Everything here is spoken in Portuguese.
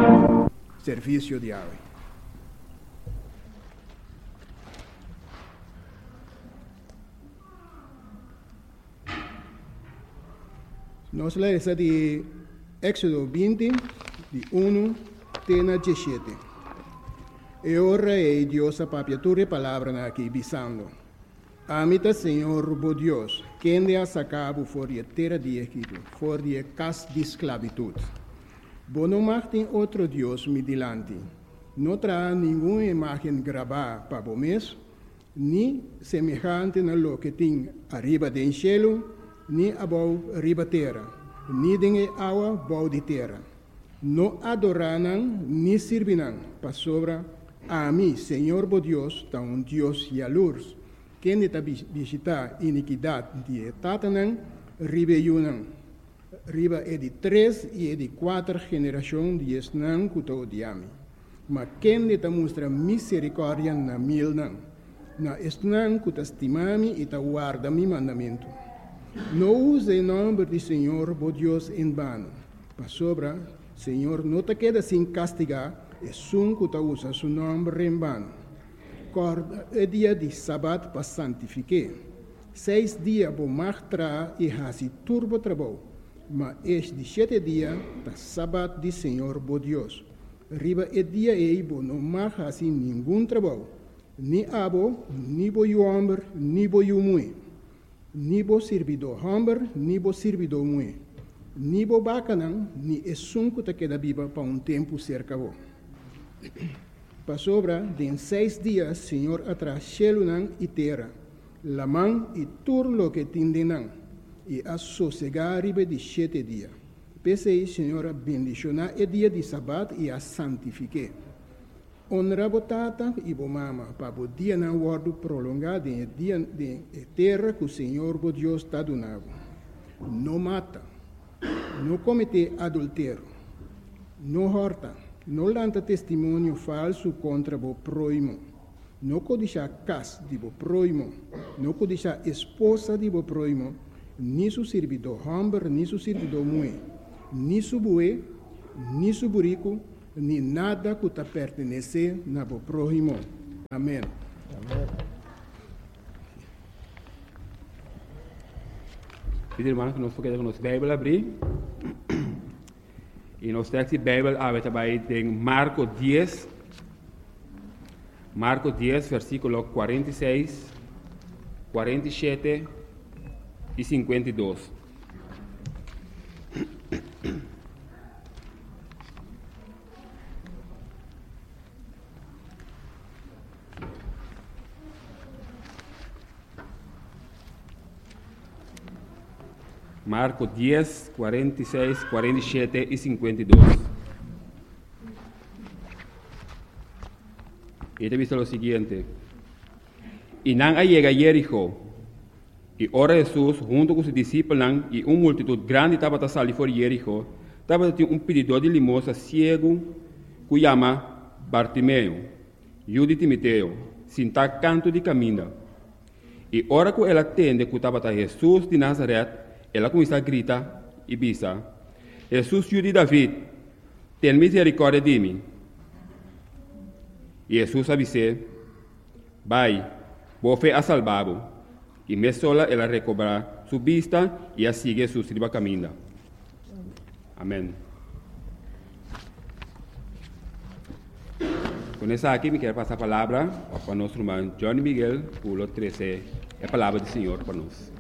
serviço diário. Nós lemos de Éxodo 20, de 1 até 17. E ora é Deus a papiatura palavra aqui bisando. Amita Senhor, bo Deus, quem de a sacabo for de terra de Egito, for de casa de esclavitud. Bo não martem outro Deus me dilante. Não terá nenhuma imagem gravada para o mês, nem semelhante na lo que tem arriba do cielo, nem abaixo arriba terra, nem de água abaixo de terra. Não adorarão, nem servirão, para sobra a mim, Senhor bo Deus, tá um Deus e a luz, quem está visitar iniquidade de Tatanã, ribeirão. Riba é de 3 e é de 4 gerações de esnã que estou odiando. Mas quem está mostra misericórdia na mil não. Na esnã que está estimando e está guarda meu mandamento. Não use o nome do Senhor, bo Deus, em vano. Para sobra, Senhor, não te queda sem castigar, é sum que está usa seu nome em vano. Corda é dia de sábado para santificar. 6 dias vou martrar e hasi turbo trabalho. Mas este de 7 dias, da sábado de Senhor, bo Deus. Riba é dia e bo não mais assim nenhum trabalho. Ni abo, ni bo o homem, ni bo o mulher. Ni bo servidor homem, ni bo servidor mulher. Ni bo bacanão, ni é sunco que queda viva para um tempo cerca bo. Para sobra, de 6 dias, Senhor atrás cielo e terra, la mão e tudo lo que tindenam, e a sossegar riba de 7 dias. Pensei, Senhor, bendicionar o dia de sábado e a santifique. Honra bo tata e bo mama, para o dia não guardo prolongado em dia de terra que o Senhor bo Deus está donando. Não mata, não comete adultério, não horta, não lanta testemunho falso contra o próximo, não codicia casa de o próximo, não codicia esposa de o próximo, nem seu servidor homem, nem seu servidor mulher, nem seu bué, nem seu burico, nem nada que te pertenece na o próximo. Amém. Pedir irmão que nós podemos nossa Bíblia abrir. E nós temos a Bíblia aberta em Marcos 10, versículo 46, 47 e 52. Marcos 10, 46, 47 e 52. E dice lo siguiente. Y nan llega a Jericho, y ora Jesús junto con sus discípulos y una multitud grande estaba a salir por Jericho, estaba un pedidor de limosna ciego que llama Bartimeo, hijo de Timoteo, sin tal canto de camino. Y ora que él atende que estaba a Jesús de Nazaret, ela começa a gritar e bisa: Jesus, filho de David, tem misericórdia de mim. E Jesus avise: vai, boa fé a salvado. E me sola ela recobra sua vista e a sigue su riba caminho. Amém. Com essa aqui, me quero passar a palavra para nosso irmão Johnny Miguel, pulo 13, a palavra do Senhor para nós.